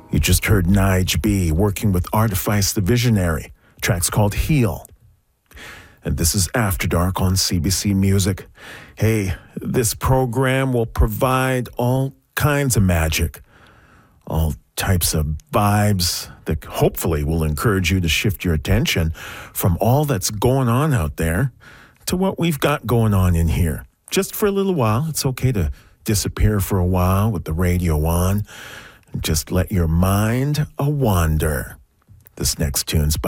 You just heard Nige B working with Artifice the Visionary. Track's called Heal. And this is After Dark on CBC Music. Hey, this program will provide all kinds of magic, all types of vibes that hopefully will encourage you to shift your attention from all that's going on out there to what we've got going on in here. Just for a little while. It's okay to disappear for a while with the radio on and just let your mind wander. This next tune's by